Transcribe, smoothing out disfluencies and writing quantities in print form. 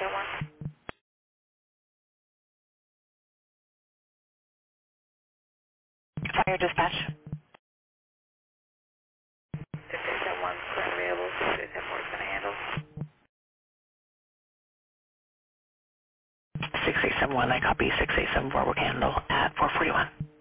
Fire dispatch. 671, currently available, 674 is going to handle. 6871, I copy. 6874 will handle at 441.